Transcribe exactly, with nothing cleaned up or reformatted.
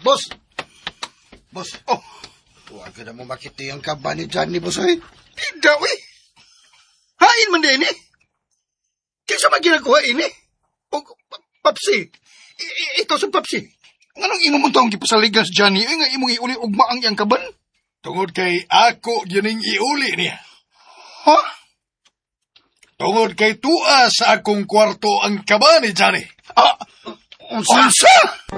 Boss! Boss, oh! Huwag ka na mo makiti ang kaba ni Johnny, boss, ay. Tidak, eh. Hain man din, eh. Kaysa maginakuha, ini. O, Papsi. I- I- ikaw sa Papsi. Anong imong taong gipasaligas, Johnny? Ay nga imong iuli ugma ang iyang kaban? Tungod kay ako gining iuli niya. Ha? Tungod kay tuwa sa akong kwarto ang kaba ni Johnny. Ah, unsa?